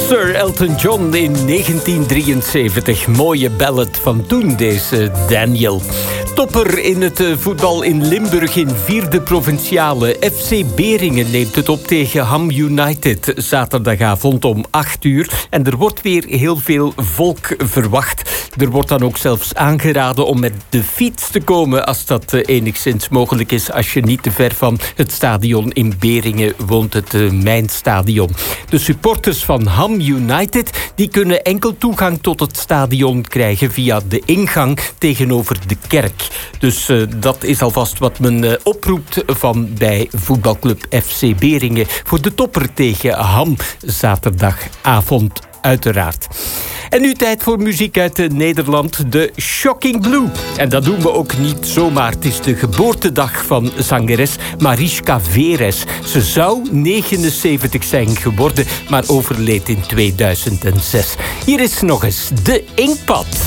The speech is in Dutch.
Sir Elton John in 1973. Mooie ballad van toen, deze Daniel. Topper in het voetbal in Limburg in 4e provinciale. FC Beringen neemt het op tegen Ham United. Zaterdagavond om 8:00. En er wordt weer heel veel volk verwacht. Er wordt dan ook zelfs aangeraden om met de fiets te komen, als dat enigszins mogelijk is, als je niet te ver van het stadion in Beringen woont, het Mijnstadion. De supporters van Ham United die kunnen enkel toegang tot het stadion krijgen via de ingang tegenover de kerk. Dus dat is alvast wat men oproept van bij voetbalclub FC Beringen voor de topper tegen Ham zaterdagavond uiteraard. En nu tijd voor muziek uit Nederland, de Shocking Blue. En dat doen we ook niet zomaar. Het is de geboortedag van zangeres Mariska Veres. Ze zou 79 zijn geworden, maar overleed in 2006. Hier is nog eens de Inkpad.